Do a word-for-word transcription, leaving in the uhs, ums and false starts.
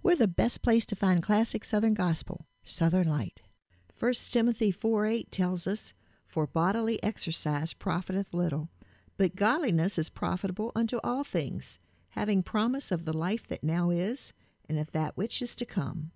We're the best place to find classic Southern gospel, Southern Light. First Timothy four eight tells us, "For bodily exercise profiteth little, but godliness is profitable unto all things, having promise of the life that now is, and of that which is to come."